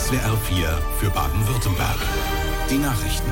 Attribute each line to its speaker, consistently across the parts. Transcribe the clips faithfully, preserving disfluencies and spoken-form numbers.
Speaker 1: S W R vier für Baden-Württemberg. Die Nachrichten.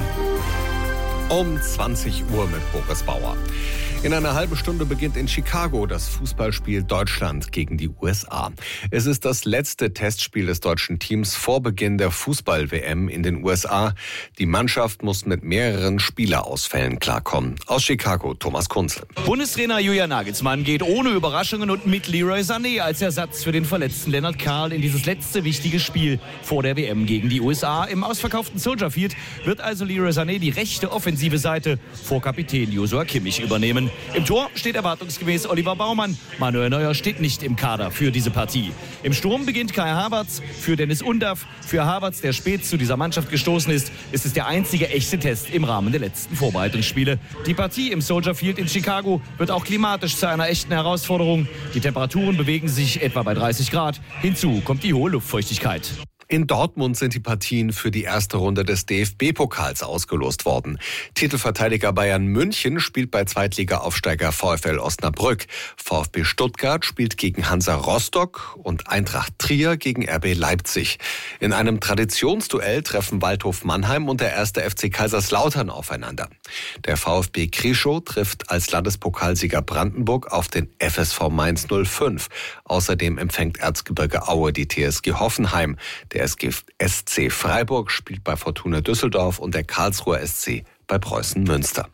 Speaker 2: Um zwanzig Uhr mit Boris Bauer. In einer halben Stunde beginnt in Chicago das Fußballspiel Deutschland gegen die U S A. Es ist das letzte Testspiel des deutschen Teams vor Beginn der Fußball-W M in den U S A. Die Mannschaft muss mit mehreren Spielerausfällen klarkommen. Aus Chicago, Thomas Kunzel.
Speaker 3: Bundestrainer Julian Nagelsmann geht ohne Überraschungen und mit Leroy Sané als Ersatz für den verletzten Lennart Karl in dieses letzte wichtige Spiel vor der W M gegen die U S A. Im ausverkauften Soldier Field wird also Leroy Sané die rechte offensive Seite vor Kapitän Joshua Kimmich übernehmen. Im Tor steht erwartungsgemäß Oliver Baumann. Manuel Neuer steht nicht im Kader für diese Partie. Im Sturm beginnt Kai Havertz für Dennis Undaff. Für Havertz, der spät zu dieser Mannschaft gestoßen ist, ist es der einzige echte Test im Rahmen der letzten Vorbereitungsspiele. Die Partie im Soldier Field in Chicago wird auch klimatisch zu einer echten Herausforderung. Die Temperaturen bewegen sich etwa bei dreißig Grad. Hinzu kommt die hohe Luftfeuchtigkeit.
Speaker 2: In Dortmund sind die Partien für die erste Runde des D F B-Pokals ausgelost worden. Titelverteidiger Bayern München spielt bei Zweitliga-Aufsteiger VfL Osnabrück. VfB Stuttgart spielt gegen Hansa Rostock und Eintracht Trier gegen R B Leipzig. In einem Traditionsduell treffen Waldhof Mannheim und der erste F C Kaiserslautern aufeinander. Der VfB Krischow trifft als Landespokalsieger Brandenburg auf den F S V Mainz null fünf. Außerdem empfängt Erzgebirge Aue die T S G Hoffenheim. Der S C Freiburg spielt bei Fortuna Düsseldorf und der Karlsruher S C bei Preußen Münster.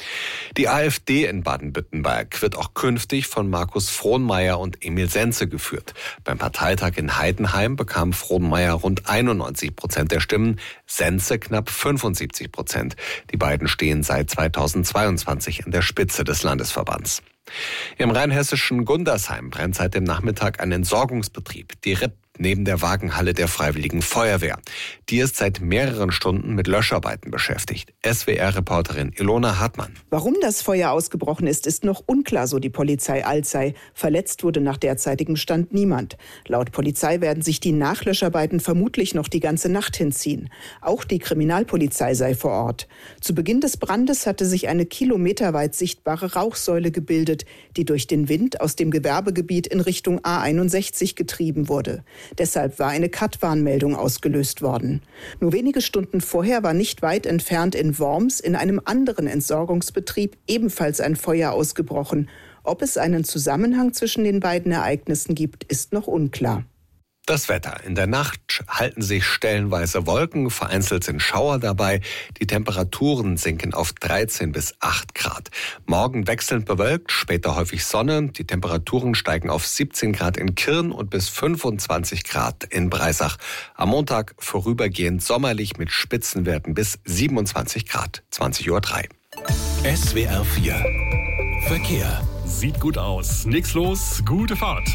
Speaker 2: Die AfD in Baden-Württemberg wird auch künftig von Markus Frohnmaier und Emil Senze geführt. Beim Parteitag in Heidenheim bekam Frohnmaier rund einundneunzig Prozent der Stimmen, Senze knapp fünfundsiebzig Prozent. Die beiden stehen seit zweitausendzweiundzwanzig an der Spitze des Landesverbands. Im rheinhessischen Gundersheim brennt seit dem Nachmittag ein Entsorgungsbetrieb direkt neben der Wagenhalle der Freiwilligen Feuerwehr. Die ist seit mehreren Stunden mit Löscharbeiten beschäftigt. S W R-Reporterin Ilona Hartmann.
Speaker 4: Warum das Feuer ausgebrochen ist, ist noch unklar, so die Polizei Alzey. Verletzt wurde nach derzeitigem Stand niemand. Laut Polizei werden sich die Nachlöscharbeiten vermutlich noch die ganze Nacht hinziehen. Auch die Kriminalpolizei sei vor Ort. Zu Beginn des Brandes hatte sich eine kilometerweit sichtbare Rauchsäule gebildet, die durch den Wind aus dem Gewerbegebiet in Richtung A einundsechzig getrieben wurde. Deshalb war eine Cut-Warnmeldung ausgelöst worden. Nur wenige Stunden vorher war nicht weit entfernt in Worms in einem anderen Entsorgungsbetrieb ebenfalls ein Feuer ausgebrochen. Ob es einen Zusammenhang zwischen den beiden Ereignissen gibt, ist noch unklar.
Speaker 2: Das Wetter. In der Nacht halten sich stellenweise Wolken, vereinzelt sind Schauer dabei. Die Temperaturen sinken auf dreizehn bis acht Grad. Morgen wechselnd bewölkt, später häufig Sonne. Die Temperaturen steigen auf siebzehn Grad in Kirn und bis fünfundzwanzig Grad in Breisach. Am Montag vorübergehend sommerlich mit Spitzenwerten bis siebenundzwanzig Grad. zwanzig Uhr drei.
Speaker 1: S W R vier Verkehr.
Speaker 5: Sieht gut aus. Nix los. Gute Fahrt.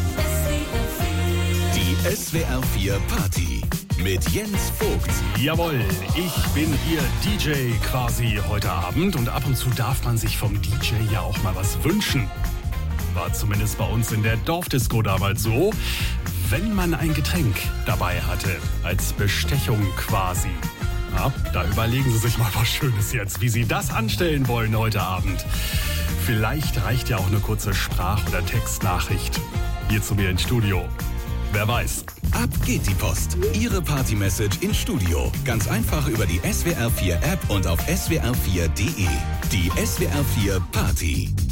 Speaker 1: Die S W R vier Party mit Jens Vogt.
Speaker 5: Jawohl, ich bin Ihr D J quasi heute Abend und ab und zu darf man sich vom D J ja auch mal was wünschen. War zumindest bei uns in der Dorfdisco damals so, wenn man ein Getränk dabei hatte, als Bestechung quasi. Ja, da überlegen Sie sich mal was Schönes jetzt, wie Sie das anstellen wollen heute Abend. Vielleicht reicht ja auch eine kurze Sprach- oder Textnachricht hier zu mir ins Studio. Wer weiß.
Speaker 1: Ab geht die Post. Ihre Party-Message ins Studio. Ganz einfach über die S W R vier App und auf S W R vier Punkt D E. Die S W R vier Party.